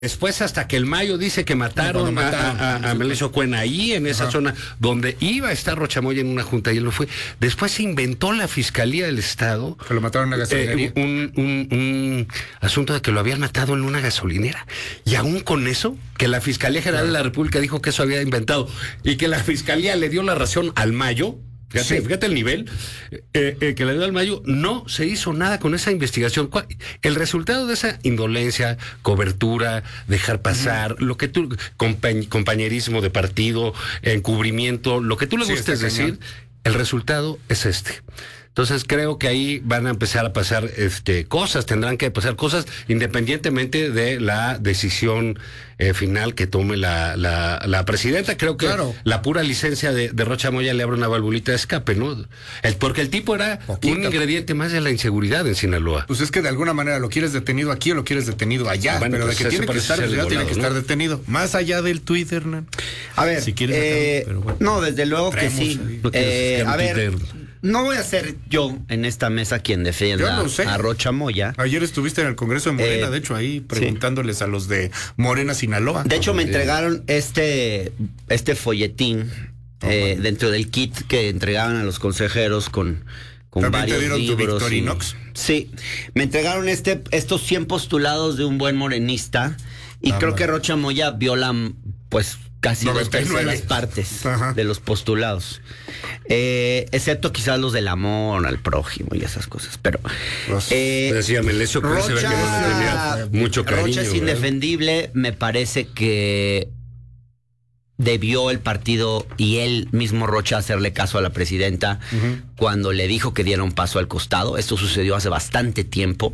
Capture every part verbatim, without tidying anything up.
Después hasta que el Mayo dice que mataron, no, mataron a, a, a Melesio Cuen ahí en esa Ajá. zona donde iba a estar Rocha Moya en una junta y él no fue. Después se inventó la Fiscalía del Estado. Que lo mataron en una gasolinería. Eh, un, un, un asunto de que lo habían matado en una gasolinera. Y aún con eso, que la Fiscalía General de la República dijo que eso había inventado y que la Fiscalía le dio la razón al Mayo. Fíjate, sí. fíjate el nivel eh, eh, que le dio al Mayo, no se hizo nada con esa investigación. El resultado de esa indolencia, cobertura, dejar pasar, uh-huh. lo que tú, compañ, compañerismo de partido, encubrimiento, lo que tú le sí, gustes decir, el resultado es este. Entonces creo que ahí van a empezar a pasar este cosas, tendrán que pasar cosas independientemente de la decisión eh, final que tome la, la, la presidenta. Creo que claro. la pura licencia de, de Rocha Moya le abre una valvulita de escape, ¿no? El, porque el tipo era Poquito. un ingrediente más de la inseguridad en Sinaloa. Pues es que de alguna manera lo quieres detenido aquí o lo quieres detenido allá, bueno, pero pues de que tiene que estar volado, tiene que ¿no? estar detenido. Más allá del tuit, Hernán. A ver, si quieres eh, dejarlo, pero bueno. no, desde luego que sí. Eh, a ver... No voy a ser yo en esta mesa quien defienda no a Rocha Moya. Ayer estuviste en el Congreso de Morena, eh, de hecho, ahí preguntándoles sí. a los de Morena, Sinaloa. De hecho, me entregaron este, este folletín oh, eh, bueno. dentro del kit que entregaban a los consejeros con, con ¿También varios te dieron libros. tu Victorinox? Y, sí, me entregaron este, estos cien postulados de un buen morenista y ah, creo bueno. que Rocha Moya viola, pues, casi dos terceras partes Ajá. de los postulados. Eh, excepto quizás los del amor al prójimo y esas cosas, pero pues, eh, decía Melesio Rocha, que no tenía mucho cariño, Rocha es ¿verdad? indefendible. Me parece que debió el partido y él mismo Rocha hacerle caso a la presidenta uh-huh. cuando le dijo que diera un paso al costado. Esto sucedió hace bastante tiempo.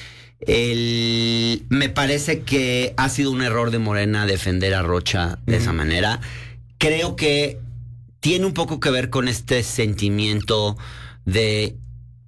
El, me parece que ha sido un error de Morena defender a Rocha de uh-huh. esa manera. Creo que tiene un poco que ver con este sentimiento de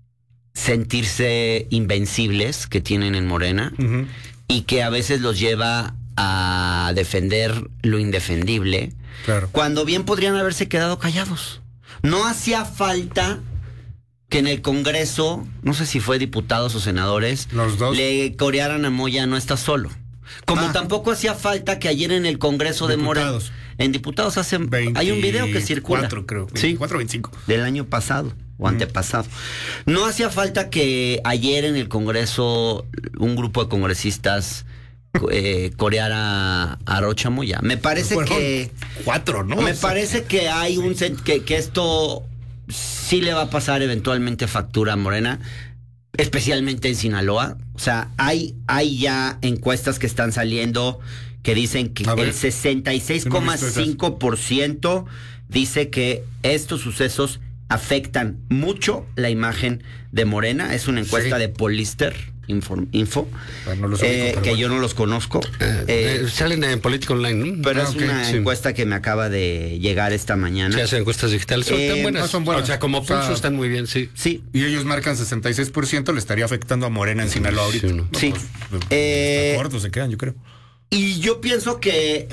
sentirse invencibles que tienen en Morena uh-huh. y que a veces los lleva a defender lo indefendible, claro. cuando bien podrían haberse quedado callados. No hacía falta que en el Congreso, no sé si fue diputados o senadores, los dos. le corearan a Moya no está solo. Como ah. tampoco hacía falta que ayer en el Congreso diputados. de Morena, en diputados hacen, hay un video que circula. veinticuatro creo, veinticuatro o veinticinco. Del año pasado o mm. antepasado. No hacía falta que ayer en el Congreso un grupo de congresistas eh, coreara a Rocha Moya. Me parece bueno, que cuatro, ¿no? Me o sea, parece que hay un que, que esto sí le va a pasar eventualmente factura a Morena, especialmente en Sinaloa. O sea, hay, hay ya encuestas que están saliendo que dicen que el sesenta y seis coma cinco por ciento dice que estos sucesos afectan mucho la imagen de Morena. Es una encuesta sí. de Polister Info, Info bueno, no los eh, ubico, que bueno. yo no los conozco. Eh, eh, salen en Política Online, ¿no? Pero ah, es okay, una sí. encuesta que me acaba de llegar esta mañana. Sí, hacen encuestas digitales. Son eh, tan buenas. No son buenas. O sea, como pulso o sea, están muy bien, sí. Sí. Y ellos marcan sesenta y seis por ciento, le estaría afectando a Morena en Sinaloa ahorita. Sí. No, sí. Pues, eh, cortos se quedan, yo creo. Y yo pienso que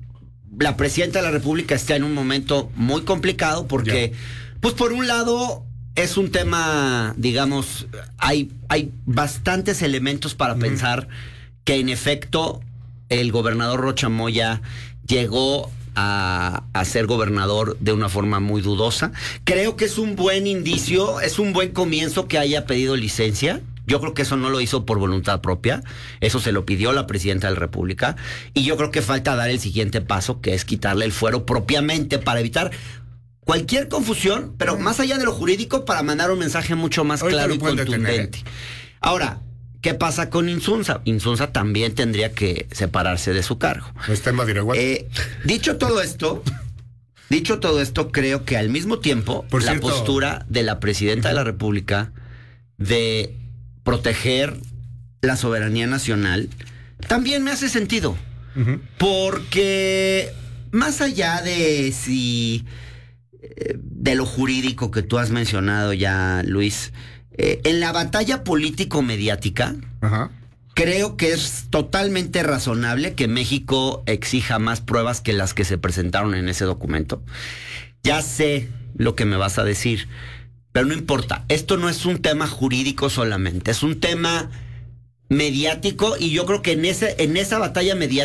la presidenta de la República está en un momento muy complicado porque, ya. pues por un lado, es un tema, digamos, hay, hay bastantes elementos para uh-huh. pensar que en efecto el gobernador Rocha Moya llegó a, a ser gobernador de una forma muy dudosa. Creo que es un buen indicio, es un buen comienzo que haya pedido licencia. Yo creo que eso no lo hizo por voluntad propia, eso se lo pidió la presidenta de la República, y yo creo que falta dar el siguiente paso, que es quitarle el fuero propiamente para evitar cualquier confusión, pero más allá de lo jurídico, para mandar un mensaje mucho más Ahorita claro y contundente. Ahora, ¿qué pasa con Insunza? Insunza también tendría que separarse de su cargo. No está en Badiraguato. Eh, dicho todo esto, dicho todo esto, creo que al mismo tiempo por la cierto, postura de la presidenta uh-huh. de la República de proteger la soberanía nacional también me hace sentido. Uh-huh. Porque más allá de si de lo jurídico que tú has mencionado ya, Luis, eh, en la batalla político-mediática, uh-huh. creo que es totalmente razonable que México exija más pruebas que las que se presentaron en ese documento. Ya sé lo que me vas a decir, pero no importa. Esto no es un tema jurídico solamente, es un tema mediático, y yo creo que en ese en esa batalla mediática